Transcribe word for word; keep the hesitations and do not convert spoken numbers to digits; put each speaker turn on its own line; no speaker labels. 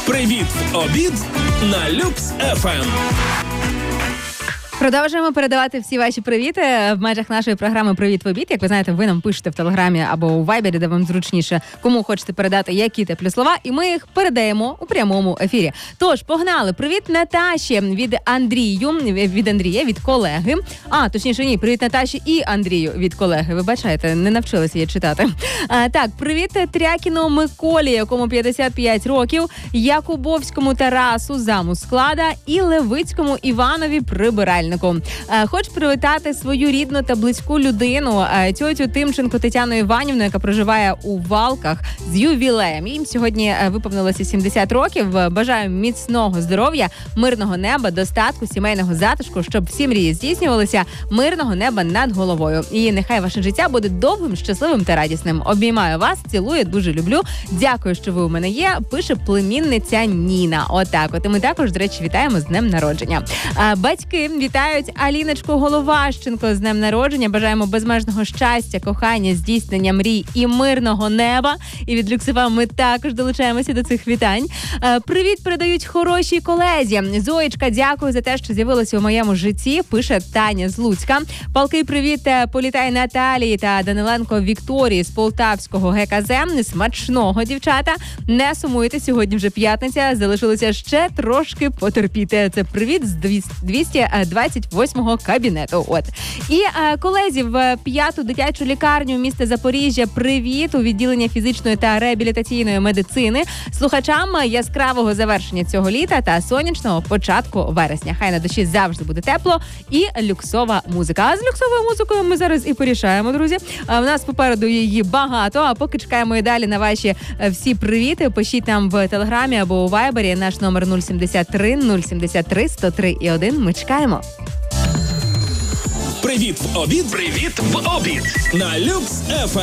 Привіт в обід на Люкс еф ем.
Продовжуємо передавати всі ваші привіти в межах нашої програми «Привіт в обід». Як ви знаєте, ви нам пишете в Телеграмі або у Вайбері, де вам зручніше, кому хочете передати які теплі слова, і ми їх передаємо у прямому ефірі. Тож, погнали! Привіт Наташі від Андрію, від Андрія, від колеги. А, точніше, ні, привіт Наташі і Андрію від колеги. Ви бачите, не навчилися її читати. А, так, привіт Трякіну Миколі, якому п'ятдесят п'ять років, Якубовському Тарасу, заму склада і Левицькому Іванові прибиральнику. Хочу привітати свою рідну та близьку людину, тьотю Тимченко Тетяну Іванівну, яка проживає у Валках, з ювілеєм. Їм сьогодні виповнилося сімдесят років. Бажаю міцного здоров'я, мирного неба, достатку, сімейного затишку, щоб всі мрії здійснювалися, мирного неба над головою. І нехай ваше життя буде довгим, щасливим та радісним. Обіймаю вас, цілую, дуже люблю. Дякую, що ви у мене є. Пише племінниця Ніна. Отак от. І ми також, до речі, вітаємо з днем народження. Батьки вітають Аліночку Головащенко з днем народження. Бажаємо безмежного щастя, кохання, здійснення мрій і мирного неба. І від Люкс еф ем ми також долучаємося до цих вітань. Привіт передають хорошій колезі. Зоєчка, дякую за те, що з'явилася у моєму житті. Пише Таня з Луцька. Палкий привіт політай Наталії та Даниленко Вікторії з Полтавського ге ка зе. Смачного, дівчата. Не сумуйте, сьогодні вже п'ятниця. Залишилося ще трошки потерпіти. Це привіт з двісті двадцять восьмого кабінету. От. І е, колезі в п'яту дитячу лікарню міста Запоріжжя привіт у відділення фізичної та реабілітаційної медицини. Слухачам яскравого завершення цього літа та сонячного початку вересня. Хай на душі завжди буде тепло і люксова музика. А з люксовою музикою ми зараз і порішаємо, друзі. А в нас попереду її багато, а поки чекаємо і далі на ваші всі привіти. Пишіть нам в Телеграмі або у Вайбері. Наш номер нуль сімдесят три нуль сімдесят три сто три і один. Ми чекаємо.
Привіт в обід. Привіт в обід на Люкс еф ем.